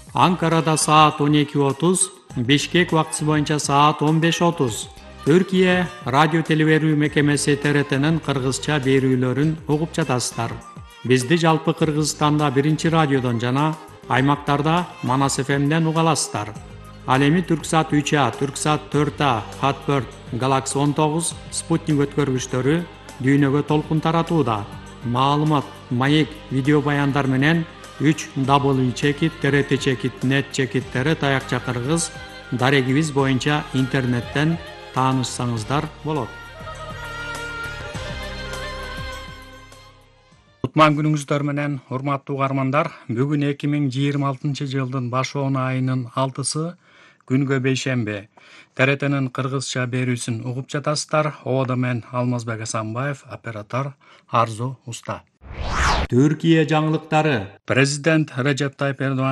Анкарада саат 12:30, Бишкек убактысы боюнча саат 15:30. Түркия радио телеверүү мекемеси ТРТнын кыргызча берүүлөрүн угуп жатасыздар. Бизди жалпы Кыргызстанда биринчи радиодон жана аймактарда Манас ФМден уга аласыздар. Ал эми Түрксат 3А, Түрксат 4А, Хатбird, Galaxy 19, Спутник өткөргүчтөрү дүйнөгө толкун таратууда. Маалымат, маек, видео баяндар менен 3w.trt.net таякча кыргыз дарегибиз боюнча интернеттен таанышсаңыздар болот. Кутман күнүңүздөр менен, урматтуу угармандар. Бүгүн 2026 жылдын башоон айынын 6-сы, күнгө бейшемби. ТРТнын кыргызча берүүсүн угуп жатасыздар. Ободо мен Алмазбек Асанбаев, оператор Арзу Уста. Түркия жаңылыктары. Президент Режеп Тайып Эрдоган